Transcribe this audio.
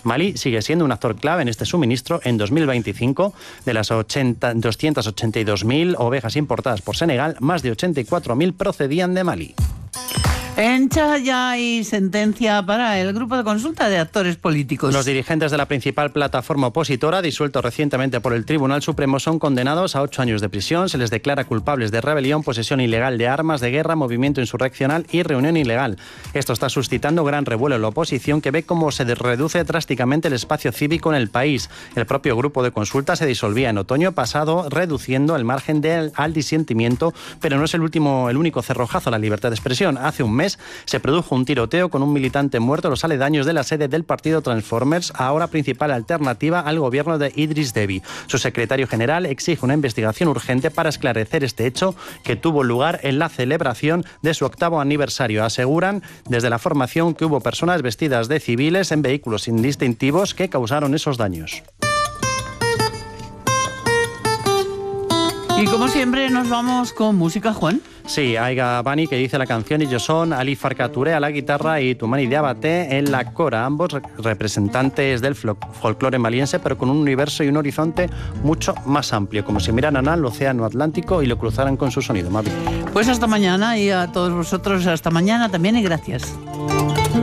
Malí sigue siendo un actor clave en este suministro. En 2025, de las 282.000 ovejas importadas por Senegal, más de 84.000 procedían de Malí. En Chad ya hay sentencia para el grupo de consulta de actores políticos. Los dirigentes de la principal plataforma opositora, disuelto recientemente por el Tribunal Supremo, son condenados a 8 años de prisión. Se les declara culpables de rebelión, posesión ilegal de armas de guerra, movimiento insurreccional y reunión ilegal. Esto está suscitando gran revuelo en la oposición, que ve cómo se reduce drásticamente el espacio cívico en el país. El propio grupo de consulta se disolvía en otoño pasado, reduciendo el margen al disentimiento, pero no es el único cerrojazo a la libertad de expresión. Hace un mes se produjo un tiroteo con un militante muerto en los aledaños de la sede del partido Transformers, ahora principal alternativa al gobierno de Idriss Déby. Su secretario general exige una investigación urgente para esclarecer este hecho, que tuvo lugar en la celebración de su 8º aniversario. Aseguran desde la formación que hubo personas vestidas de civiles en vehículos indistintivos que causaron esos daños. Y como siempre nos vamos con música, Juan. Sí, Aiga Bani, que dice la canción, y ellos son Ali Farcature a la guitarra y Toumani Diabaté en la cora, ambos representantes del folclore maliense, pero con un universo y un horizonte mucho más amplio, como si miraran al océano Atlántico y lo cruzaran con su sonido. Mavi. Pues hasta mañana, y a todos vosotros hasta mañana también, y gracias.